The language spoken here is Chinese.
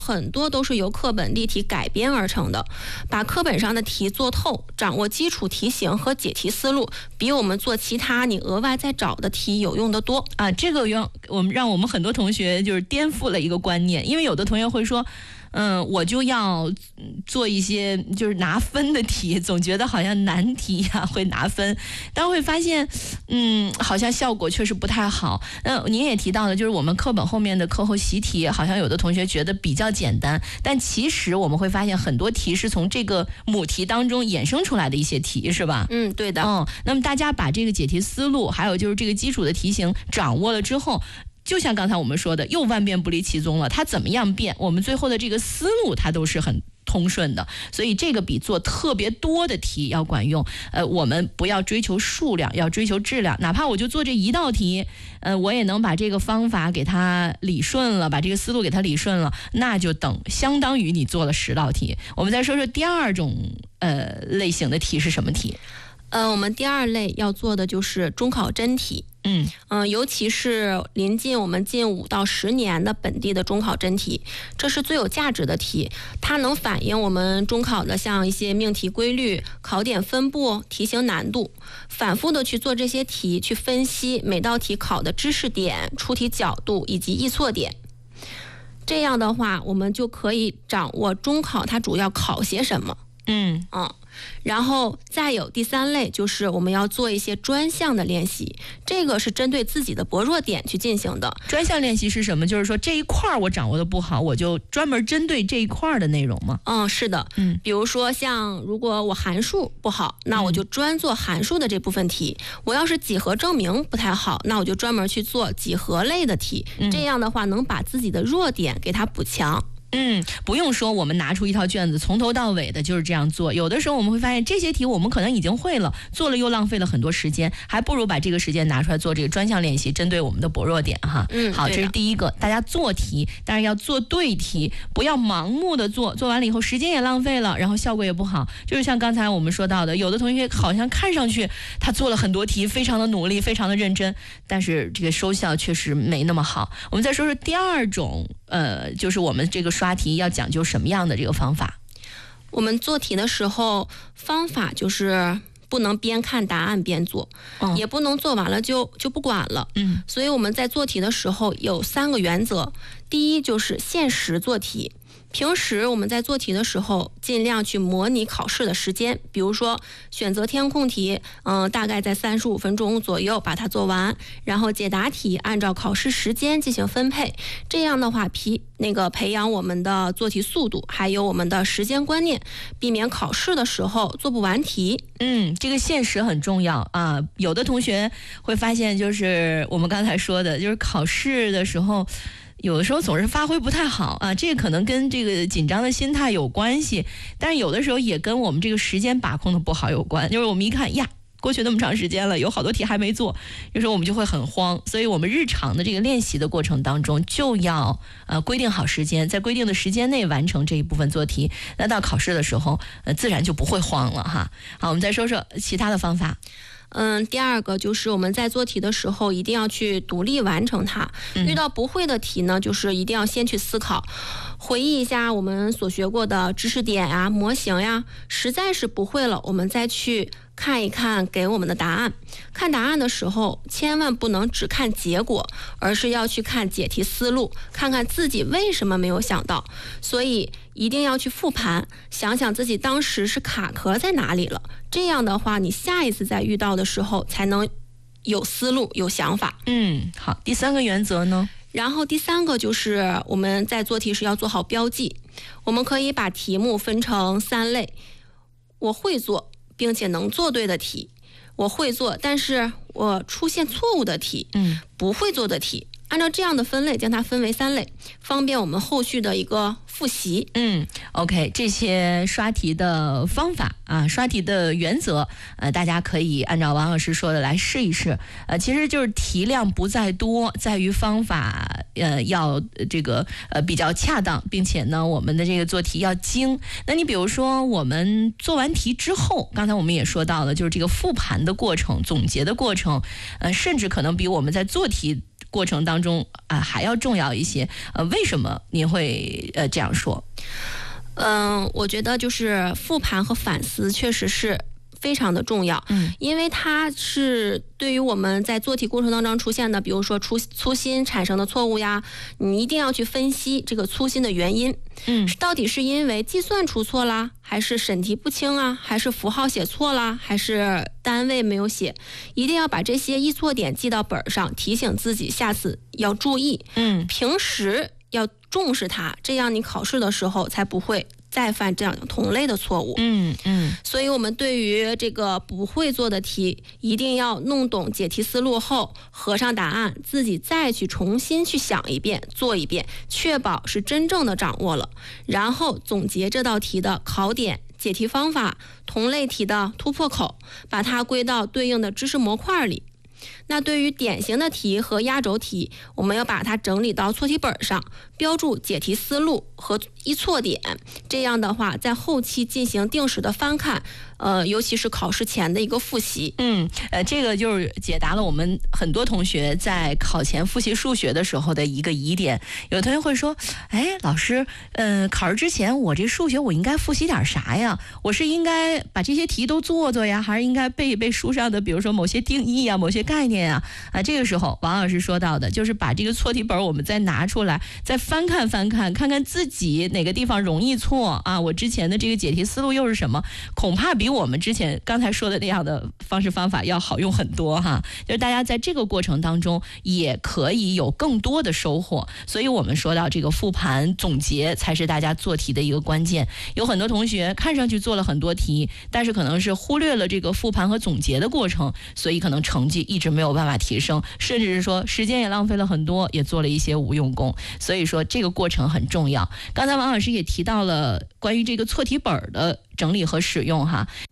很多都是由课本例题改编而成的，把课本上的题做透，掌握基础题型和解题思路，比我们做其他你额外再找的题有用的多啊。这个让我们很多同学就是颠覆了一个观念，因为有的同学会说，我就要做一些就是拿分的题，总觉得好像难题呀会拿分，但会发现，好像效果确实不太好。您也提到了，就是我们课本后面的课后习题，好像有的同学觉得比较简单，但其实我们会发现很多题是从这个母题当中衍生出来的一些题，是吧？ 对的。 那么大家把这个解题思路，还有就是这个基础的题型掌握了之后，就像刚才我们说的，又万变不离其宗了。它怎么样变，我们最后的这个思路它都是很通顺的，所以这个比做特别多的题要管用。我们不要追求数量，要追求质量。哪怕我就做这一道题，我也能把这个方法给它理顺了，把这个思路给它理顺了，那就相当于你做了10道题。我们再说说第二种类型的题是什么题？ 我们第二类要做的就是中考真题。尤其是临近我们近5到10年的本地的中考真题，这是最有价值的题，它能反映我们中考的像一些命题规律、考点分布、题型难度，反复的去做这些题，去分析每道题考的知识点、出题角度以及易错点。这样的话，我们就可以掌握中考它主要考些什么。然后再有第3类，就是我们要做一些专项的练习，这个是针对自己的薄弱点去进行的。 专项练习是什么？就是说这一块我掌握的不好，我就专门针对这一块的内容吗？ 是的。比如说像如果我函数不好，那我就专做函数的这部分题。我要是几何证明不太好，那我就专门去做几何类的题。这样的话能把自己的弱点给它补强。 不用说我们拿出一套卷子从头到尾的就是这样做，有的时候我们会发现这些题我们可能已经会了，做了又浪费了很多时间，还不如把这个时间拿出来做这个专项练习，针对我们的薄弱点哈。好，这是第一个，大家做题当然要做对题，不要盲目的做完了以后时间也浪费了，然后效果也不好。就是像刚才我们说到的，有的同学好像看上去他做了很多题，非常的努力，非常的认真，但是这个收效确实没那么好。我们再说说第二种，就是我们这个刷题要讲究什么样的这个方法？ 我们做题的时候，方法就是不能边看答案边做，也不能做完了就不管了。所以我们在做题的时候有3个原则。第一就是限时做题。平时我们在做题的时候，尽量去模拟考试的时间，比如说选择填空题，大概在35分钟左右把它做完，然后解答题按照考试时间进行分配。这样的话，培养我们的做题速度，还有我们的时间观念，避免考试的时候做不完题。 这个限时很重要啊。有的同学会发现，就是我们刚才说的，就是考试的时候，有的时候总是发挥不太好啊，这个可能跟这个紧张的心态有关系，但是有的时候也跟我们这个时间把控的不好有关。就是我们一看呀，过去那么长时间了，有好多题还没做，有时候我们就会很慌。所以我们日常的这个练习的过程当中，就要规定好时间，在规定的时间内完成这一部分做题，那到考试的时候自然就不会慌了哈。好，我们再说说其他的方法。 第二个就是我们在做题的时候一定要去独立完成它。遇到不会的题呢，就是一定要先去思考，回忆一下我们所学过的知识点呀、模型呀，实在是不会了，我们再去看一看给我们的答案。看答案的时候，千万不能只看结果，而是要去看解题思路，看看自己为什么没有想到。所以一定要去复盘，想想自己当时是卡壳在哪里了。这样的话，你下一次再遇到的时候才能有思路、有想法。 好，第3个原则呢？ 然后第3个就是我们在做题时要做好标记。我们可以把题目分成3类：我会做并且能做对的题，我会做但是我出现错误的题，不会做的题。按照这样的分类，将它分为3类，方便我们后续的一个复习。 OK， 这些刷题的方法啊，刷题的原则，大家可以按照王老师说的来试一试。其实就是题量不在多，在于方法要这个比较恰当，并且呢，我们的这个做题要精。那你比如说我们做完题之后，刚才我们也说到了，就是这个复盘的过程、总结的过程，甚至可能比我们在做题过程当中还要重要一些。为什么您会这样说？ 我觉得就是复盘和反思确实是非常的重要，因为它是对于我们在做题过程当中出现的，比如说粗心产生的错误呀，你一定要去分析这个粗心的原因，到底是因为计算出错啦，还是审题不清啊，还是符号写错啦，还是单位没有写，一定要把这些易错点记到本上，提醒自己下次要注意，平时要重视它，这样你考试的时候才不会再犯这样同类的错误。所以我们对于这个不会做的题，一定要弄懂解题思路后，合上答案，自己再去重新去想一遍，做一遍，确保是真正的掌握了，然后总结这道题的考点、解题方法、同类题的突破口，把它归到对应的知识模块里。那对于典型的题和压轴题，我们要把它整理到错题本上，标注解题思路和易错点，这样的话在后期进行定时的翻看，尤其是考试前的一个复习。 这个就是解答了我们很多同学在考前复习数学的时候的一个疑点。有同学会说，老师，考试之前我这数学我应该复习点啥呀？我是应该把这些题都做做呀，还是应该背一背书上的，比如说某些定义啊、某些概念啊？这个时候王老师说到的就是把这个错题本我们再拿出来，再翻看，看看自己哪个地方容易错啊，我之前的这个解题思路又是什么，恐怕比我们之前刚才说的那样的方式方法要好用很多哈。就是大家在这个过程当中也可以有更多的收获，所以我们说到这个复盘总结才是大家做题的一个关键。有很多同学看上去做了很多题，但是可能是忽略了这个复盘和总结的过程，所以可能成绩一直没有办法提升，甚至是说时间也浪费了很多，也做了一些无用功。所以说这个过程很重要。刚才王老师也提到了关于这个错题本的整理和使用哈，